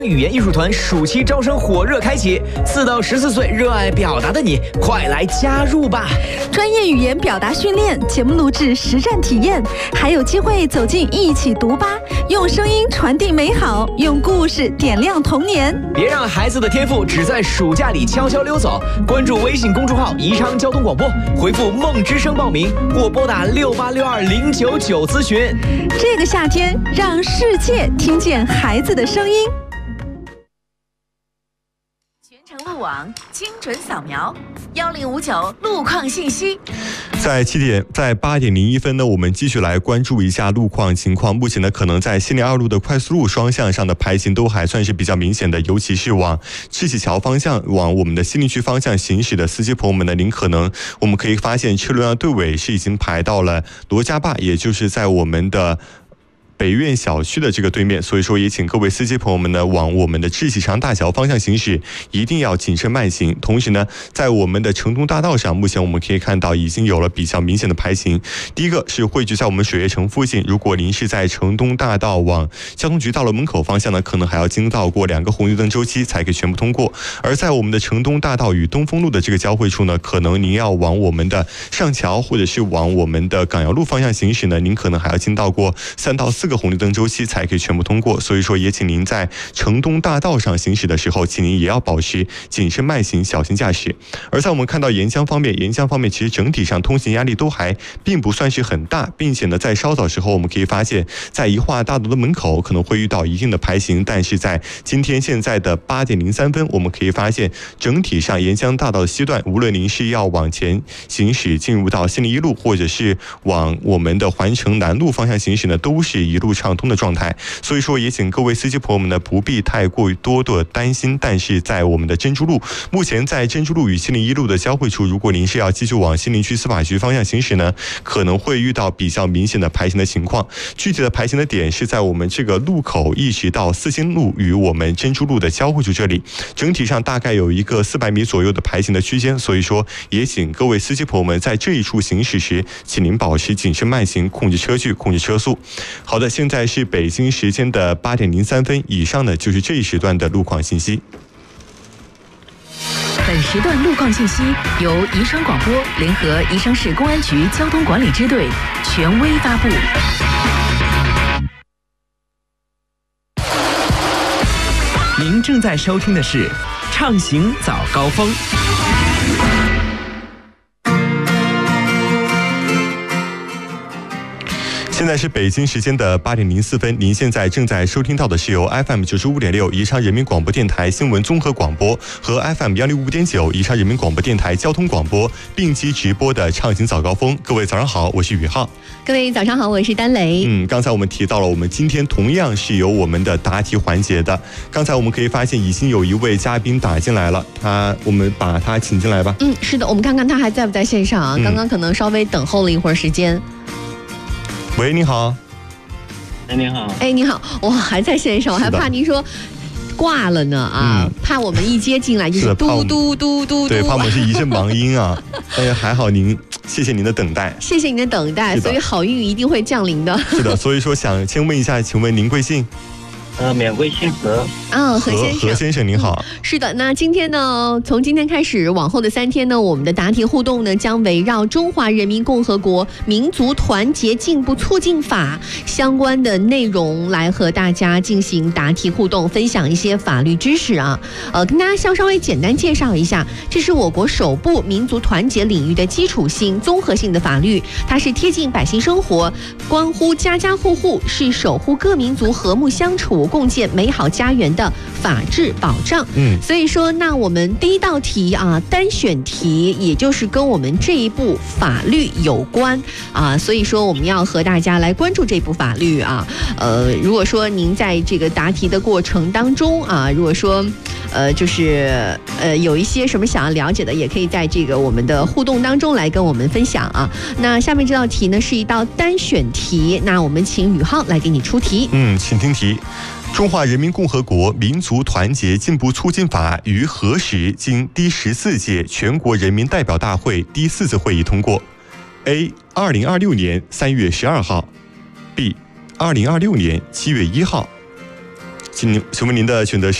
语言艺术团暑期招生火热开启，4到14岁热爱表达的你，快来加入吧！ 专业语言表达训练、节目录制、实战体验，还有机会走进一起读吧，用声音传递美好，用故事点亮童年。 别让孩子的天赋只在暑假里悄悄溜走，关注微信公众号宜昌交通广播，回复梦之声报名，或拨打6862099咨询。 这个夏天，让世界听见孩子的声音。 全程路网精准扫描，1059路况信息。 在8点01分呢，我们继续来关注一下路况情况。目前呢，可能在西宁2路的快速路双向上的排行都还算是比较明显的，尤其是往赤溪桥方向、往我们的西宁区方向行驶的司机朋友们呢，您可能我们可以发现车流量队尾是已经排到了罗家坝，也就是在我们的北苑小区的这个对面，所以说也请各位司机朋友们呢，往我们的赤溪长大桥方向行驶，一定要谨慎慢行。同时呢，在我们的成东大道上，目前我们可以看到已经有了比较明显的排行。第一个是汇聚在我们水悦城附近，如果您是在成东大道往交通局大楼门口方向呢，可能还要经到过2个红绿灯周期才可以全部通过。而在我们的成东大道与东风路的这个交汇处呢，可能您要往我们的上桥或者是往我们的港瑶路方向行驶呢，您可能还要经到过3到4个红绿灯周期才可以全部通过，所以说也请您在成东大道上行驶的时候，请您也要保持谨慎慢行，小心驾驶。而在我们看到沿江方面其实整体上通行压力都还并不算是很大，并且呢，在稍早时候我们可以发现，在宜化大道的门口可能会遇到一定的排行，但是在今天现在的8点03分，我们可以发现整体上沿江大道的西段，无论您是要往前行驶进入到西宁1路，或者是往我们的环城南路方向行驶呢，都是一路畅通的状态。所以说也请各位司机朋友们呢，不必太过于多的担心。但是在我们的珍珠路，目前在珍珠路与西宁1路的交汇处，如果您是要继续往西宁区司法局方向行驶呢，可能会遇到比较明显的排行的情况。具体的排行的点是在我们这个路口一直到四星路与我们珍珠路的交汇处这里，整体上大概有一个400米左右的排行的区间。所以说也请各位司机朋友们在这一处行驶时，请您保持谨慎慢行，控制车距，控制车速。好的，现在是北京时间的8点03分，以上呢就是这一时段的路况信息。 本时段路况信息由宜昌广播联合宜昌市公安局交通管理支队权威发布。 您正在收听的是《畅行早高峰》。 现在是北京时间的8点04分，您现在正在收听到的是由 FM 95.6宜昌人民广播电台新闻综合广播和 FM 105.9宜昌人民广播电台交通广播并机直播的畅行早高峰。各位早上好，我是宇浩。 各位早上好，我是丹雷。 刚才我们提到了，我们今天同样是有我们的答题环节的。刚才我们可以发现已经有一位嘉宾打进来了，我们把他请进来吧。 是的，我们看看他还在不在线上啊？刚刚可能稍微等候了一会儿时间。 喂，你好。 你好。 你好，哇，还在线上，我还怕您说挂了呢啊，怕我们一接进来就是嘟嘟嘟嘟， 对，怕我们是一阵忙音啊。但是还好谢谢您的等待， 谢谢您的等待，所以好运一定会降临的。 是的，所以说想先问一下，请问您贵姓？ 免贵姓何。 何先生您好。 是的，那今天呢，从今天开始往后的3天呢，我们的答题互动呢，将围绕《中华人民共和国民族团结进步促进法》相关的内容来和大家进行答题互动，分享一些法律知识啊。跟大家稍微简单介绍一下，这是我国首部民族团结领域的基础性、综合性的法律，它是贴近百姓生活，关乎家家户户，是守护各民族和睦相处、共建美好家园的法治保障。所以说，那我们第一道题啊，单选题，也就是跟我们这一部法律有关啊，所以说我们要和大家来关注这部法律啊。如果说您在这个答题的过程当中啊，如果说有一些什么想要了解的，也可以在这个我们的互动当中来跟我们分享啊。那下面这道题呢是一道单选题，那我们请宇浩来给你出题。 请听题。中华人民共和国民族团结进步促进法于何时经第14届全国人民代表大会第4次会议通过 ？A. 2026年3月12号 B. 2026年7月1号请问您的选择是